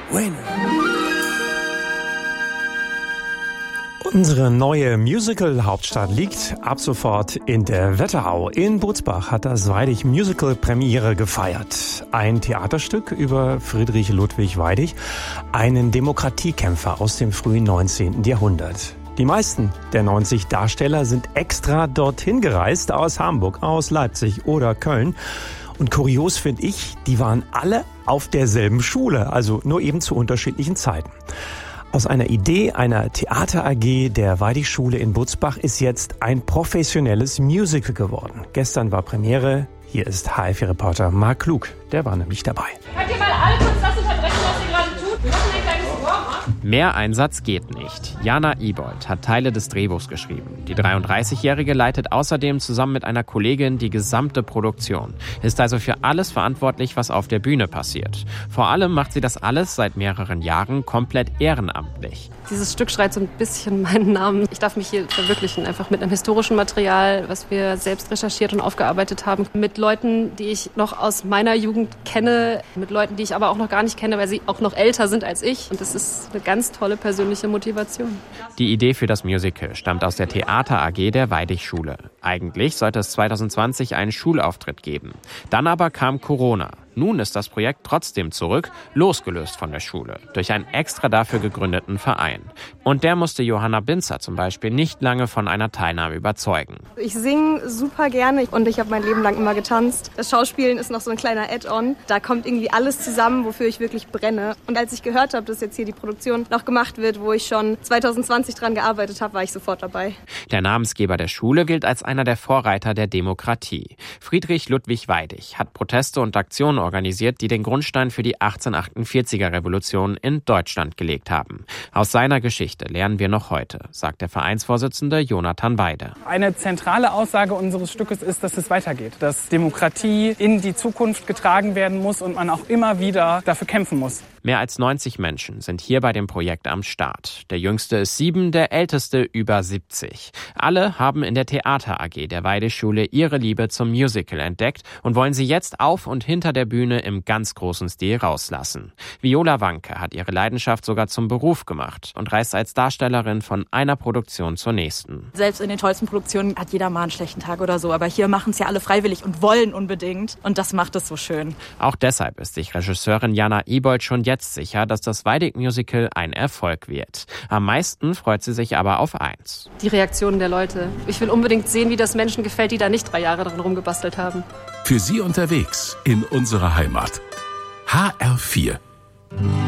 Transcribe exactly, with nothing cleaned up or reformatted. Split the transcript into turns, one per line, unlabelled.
Bueno. Unsere neue Musical-Hauptstadt liegt ab sofort in der Wetterau. In Butzbach hat das Weidig Musical Premiere gefeiert. Ein Theaterstück über Friedrich Ludwig Weidig, einen Demokratiekämpfer aus dem frühen neunzehnten Jahrhundert. Die meisten der neunzig Darsteller sind extra dorthin gereist, aus Hamburg, aus Leipzig oder Köln. Und kurios finde ich, die waren alle auf derselben Schule, also nur eben zu unterschiedlichen Zeiten. Aus einer Idee einer Theater-A G der Weidig-Schule in Butzbach ist jetzt ein professionelles Musical geworden. Gestern war Premiere. Hier ist H F I-Reporter Marc Klug. Der war nämlich dabei.
Könnt ihr mal alle kurz das unterbrechen, was ihr gerade tut? Wir machen ein kleines Wort.
Mehr Einsatz geht nicht. Jana Ibold hat Teile des Drehbuchs geschrieben. Die dreiunddreißigjährige leitet außerdem zusammen mit einer Kollegin die gesamte Produktion. Ist also für alles verantwortlich, was auf der Bühne passiert. Vor allem macht sie das alles seit mehreren Jahren komplett ehrenamtlich.
Dieses Stück schreit so ein bisschen meinen Namen. Ich darf mich hier verwirklichen, einfach mit einem historischen Material, was wir selbst recherchiert und aufgearbeitet haben. Mit Leuten, die ich noch aus meiner Jugend kenne, mit Leuten, die ich aber auch noch gar nicht kenne, weil sie auch noch älter sind als ich. Und das ist eine ganz tolle persönliche Motivation.
Die Idee für das Musical stammt aus der Theater-A G der Weidig-Schule. Eigentlich sollte es zweitausendzwanzig einen Schulauftritt geben. Dann aber kam Corona. Nun ist das Projekt trotzdem zurück, losgelöst von der Schule, durch einen extra dafür gegründeten Verein. Und der musste Johanna Binzer zum Beispiel nicht lange von einer Teilnahme überzeugen.
Ich singe super gerne und ich habe mein Leben lang immer getanzt. Das Schauspielen ist noch so ein kleiner Add-on. Da kommt irgendwie alles zusammen, wofür ich wirklich brenne. Und als ich gehört habe, dass jetzt hier die Produktion noch gemacht wird, wo ich schon zweitausendzwanzig dran gearbeitet habe, war ich sofort dabei.
Der Namensgeber der Schule gilt als einer der Vorreiter der Demokratie. Friedrich Ludwig Weidig hat Proteste und Aktionen organisiert, die den Grundstein für die achtzehnhundertachtundvierziger Revolution in Deutschland gelegt haben. Aus seiner Geschichte lernen wir noch heute, sagt der Vereinsvorsitzende Jonathan Weide.
Eine zentrale Aussage unseres Stückes ist, dass es weitergeht, dass Demokratie in die Zukunft getragen werden muss und man auch immer wieder dafür kämpfen muss.
Mehr als neunzig Menschen sind hier bei dem Projekt am Start. Der jüngste ist sieben, der älteste über siebzig. Alle haben in der Theater-A G der Weidig-Schule ihre Liebe zum Musical entdeckt und wollen sie jetzt auf und hinter der Bühne im ganz großen Stil rauslassen. Viola Wanke hat ihre Leidenschaft sogar zum Beruf gemacht und reist als Darstellerin von einer Produktion zur nächsten.
Selbst in den tollsten Produktionen hat jeder mal einen schlechten Tag oder so, aber hier machen es ja alle freiwillig und wollen unbedingt und das macht es so schön.
Auch deshalb ist sich Regisseurin Jana Ibold schon jetzt sicher, dass das Weidig-Musical ein Erfolg wird. Am meisten freut sie sich aber auf eins.
Die Reaktionen der Leute. Ich will unbedingt sehen, wie das Menschen gefällt, die da nicht drei Jahre dran rumgebastelt haben.
Für Sie unterwegs in unserer Heimat. H R vier.